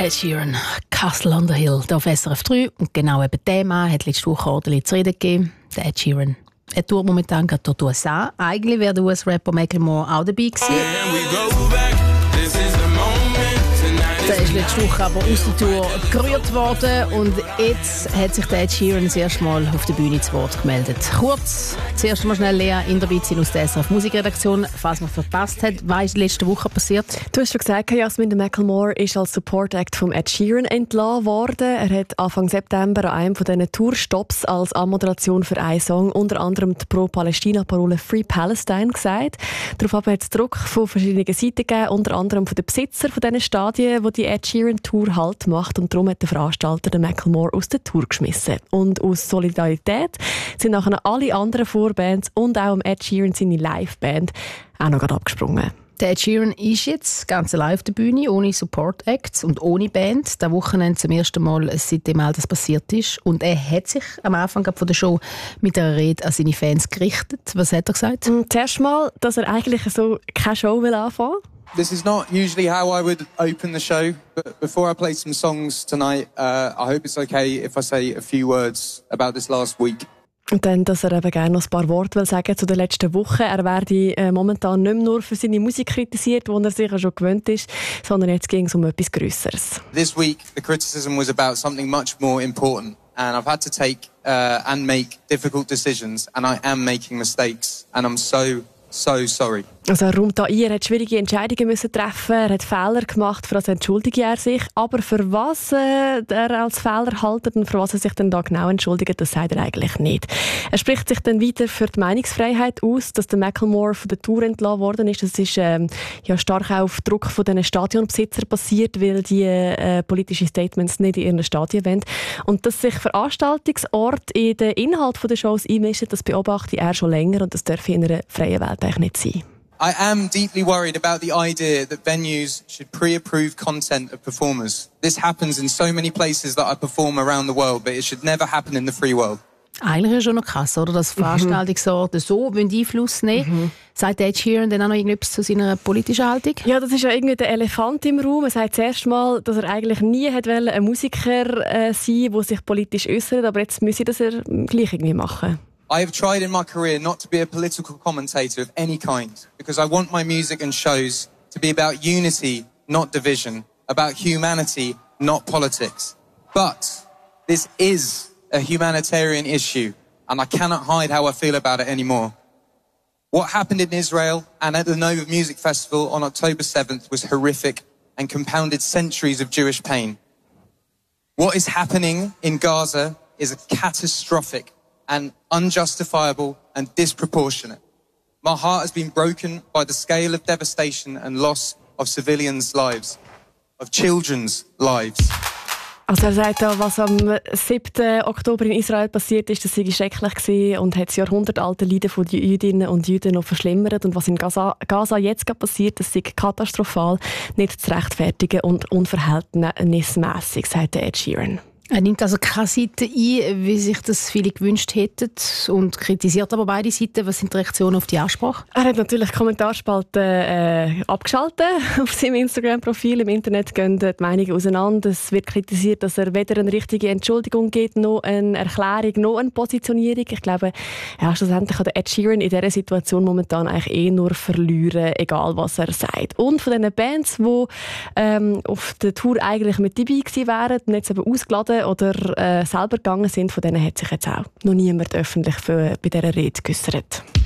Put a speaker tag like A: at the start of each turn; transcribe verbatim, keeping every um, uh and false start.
A: Ed Sheeran, Castle on the Hill, hier auf S R F drei. Und genau eben der Mann hat letzte Woche ordentlich zu reden gegeben. Der Ed Sheeran. Er tourt momentan gerade durch die U S A. Eigentlich wäre der U S-Rapper Macklemore auch dabei gewesen. Der ist letzte Woche aber aus der Tour gerührt worden und jetzt hat sich der Ed Sheeran das erste Mal auf der Bühne zu Wort gemeldet. Kurz, zuerst mal schnell Lea Inderbitzin aus der S R F Musikredaktion, falls man verpasst hat. Was ist letzte Woche passiert?
B: Du hast schon gesagt, Jasmin, der Macklemore ist als Support-Act vom Ed Sheeran entlassen worden. Er hat Anfang September an einem von diesen Tourstops als Anmoderation für einen Song unter anderem die Pro-Palästina-Parole «Free Palestine» gesagt. Daraufhin hat es Druck von verschiedenen Seiten gegeben, unter anderem von den Besitzern von diesen Stadien, wo die Ed Sheeran-Tour Halt macht, und darum hat der Veranstalter den Macklemore aus der Tour geschmissen. Und aus Solidarität sind nachher alle anderen Vorbands und auch Ed Sheeran seine Liveband auch noch gerade abgesprungen.
A: Der Ed Sheeran ist jetzt ganz allein auf der Bühne, ohne Support-Acts und ohne Band. Das Wochenende zum ersten Mal, seitdem all das passiert ist. Und er hat sich am Anfang von der Show mit einer Rede an seine Fans gerichtet. Was hat er gesagt?
B: Zuerst mal, dass er eigentlich so keine Show will anfangen will.
C: This is not usually how I would open the show, but before I play some songs tonight, uh, I hope it's okay if I say a few words about this last week.
B: Und dann, dass er eben gerne noch ein paar Worte will sagen zu der letzten Woche. Er werde äh, momentan nicht mehr nur für seine Musik kritisiert, wo er sich ja schon gewöhnt ist, sondern jetzt ging es um etwas Grösseres.
C: This week, the criticism was about something much more important. And I've had to take uh, and make difficult decisions, and I am making mistakes, and I'm so So sorry.
B: Also er räumt da ein, er hat schwierige Entscheidungen müssen treffen, er hat Fehler gemacht, für das entschuldigt er sich. Aber für was äh, er als Fehler haltet und für was er sich dann da genau entschuldigt, das sagt er eigentlich nicht. Er spricht sich dann weiter für die Meinungsfreiheit aus, dass der Macklemore von der Tour entlassen worden ist. Das ist ähm, ja stark auch auf Druck von den Stadionbesitzern passiert, weil die äh, politische Statements nicht in ihren Stadien wollen. Und dass sich Veranstaltungsorte in den Inhalt der Shows einmischen, das beobachte er schon länger und das darf in einer freien Welt eigentlich nicht sein.
C: I am deeply worried about the idea that venues should pre-approve content of performers. This happens in so many places that I perform around the world, but it should never happen in the free world.
A: Eigentlich ist schon noch krass, oder? Dass Veranstaltungsorte so Einfluss nehmen. Mhm. Sagt Ed Sheeran dann auch noch irgendetwas zu seiner politischen Haltung?
B: Ja, das ist ja irgendwie der Elefant im Raum. Er sagt zuerst mal, dass er eigentlich nie hat wollen, ein Musiker äh, sein, der sich politisch äußert, aber jetzt müsse das er gleich irgendwie machen.
C: I have tried in my career not to be a political commentator of any kind, because I want my music and shows to be about unity, not division, about humanity, not politics. But this is a humanitarian issue, and I cannot hide how I feel about it anymore. What happened in Israel and at the Nova Music Festival on October seventh was horrific and compounded centuries of Jewish pain. What is happening in Gaza is catastrophic and unjustifiable and disproportionate. My heart has been broken by the scale of devastation and loss of civilians' lives, of children's lives.
B: Also er sagt ja, was am siebten Oktober in Israel passiert ist, das sei schrecklich gewesen und hat das jahrhundertalte Leiden von Jüdinnen und Juden noch verschlimmert. Und was in Gaza, Gaza jetzt gerade passiert, das sei katastrophal, nicht zu rechtfertigen und unverhältnismässig, sagt Ed Sheeran.
A: Er nimmt also keine Seite ein, wie sich das viele gewünscht hätten, und kritisiert aber beide Seiten. Was sind die Reaktionen auf die Ansprache?
B: Er hat natürlich Kommentarspalten äh, abgeschaltet auf seinem Instagram-Profil. Im Internet gehen die Meinungen auseinander. Es wird kritisiert, dass er weder eine richtige Entschuldigung gibt, noch eine Erklärung, noch eine Positionierung. Ich glaube, ja, schlussendlich kann der Ed Sheeran in dieser Situation momentan eigentlich eh nur verlieren, egal was er sagt. Und von den Bands, die ähm, auf der Tour eigentlich mit dabei gewesen wären und jetzt eben ausgeladen oder äh, selber gegangen sind, von denen hat sich jetzt auch noch niemand öffentlich für, bei dieser Rede geäussert.